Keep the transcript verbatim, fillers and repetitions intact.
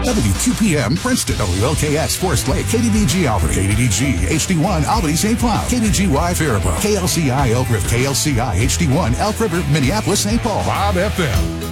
W Q P M Princeton, W L K S Forest Lake, K D D G Albany, K D D G H D one Albany Saint Cloud, K D G Y Faribault, K L C I Elk River, K L C I H D one Elk River, Minneapolis Saint Paul, Bob F M.